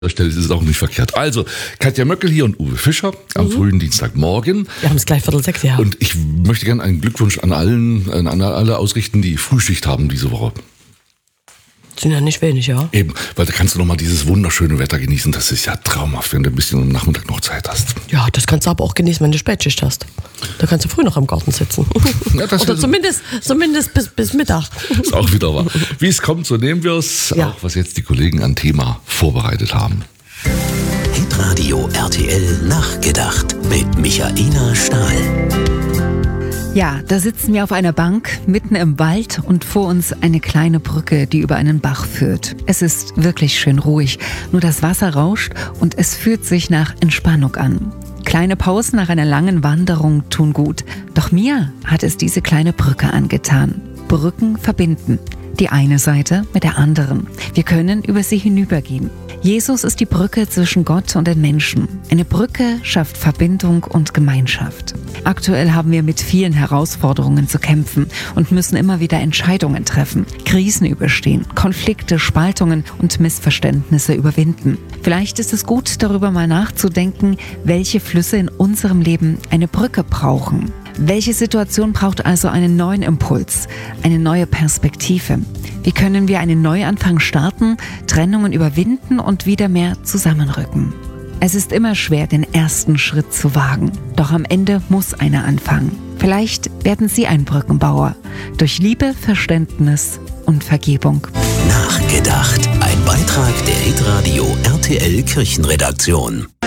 der Stelle ist es auch nicht verkehrt. Also, Katja Möckel hier und Uwe Fischer am frühen Dienstagmorgen. Wir haben es gleich 5:45, ja. Und ich möchte gerne einen Glückwunsch an alle ausrichten, die Frühschicht haben diese Woche. Sind ja nicht wenig, ja. Eben, weil da kannst du nochmal dieses wunderschöne Wetter genießen. Das ist ja traumhaft, wenn du ein bisschen am Nachmittag noch Zeit hast. Ja, das kannst du aber auch genießen, wenn du Spätschicht hast. Da kannst du früh noch im Garten sitzen. Ja, das Oder zumindest bis Mittag. ist auch wieder wahr. Wie es kommt, so nehmen wir es. Ja. Auch was jetzt die Kollegen an Thema vorbereitet haben. Hitradio RTL Nachgedacht mit Michaela Stahl. Ja, da sitzen wir auf einer Bank mitten im Wald und vor uns eine kleine Brücke, die über einen Bach führt. Es ist wirklich schön ruhig, nur das Wasser rauscht und es fühlt sich nach Entspannung an. Kleine Pausen nach einer langen Wanderung tun gut, doch mir hat es diese kleine Brücke angetan. Brücken verbinden, die eine Seite mit der anderen. Wir können über sie hinübergehen. Jesus ist die Brücke zwischen Gott und den Menschen. Eine Brücke schafft Verbindung und Gemeinschaft. Aktuell haben wir mit vielen Herausforderungen zu kämpfen und müssen immer wieder Entscheidungen treffen, Krisen überstehen, Konflikte, Spaltungen und Missverständnisse überwinden. Vielleicht ist es gut, darüber mal nachzudenken, welche Flüsse in unserem Leben eine Brücke brauchen. Welche Situation braucht also einen neuen Impuls, eine neue Perspektive? Wie können wir einen Neuanfang starten, Trennungen überwinden und wieder mehr zusammenrücken? Es ist immer schwer, den ersten Schritt zu wagen. Doch am Ende muss einer anfangen. Vielleicht werden Sie ein Brückenbauer. Durch Liebe, Verständnis und Vergebung. Nachgedacht. Ein Beitrag der Hitradio RTL Kirchenredaktion.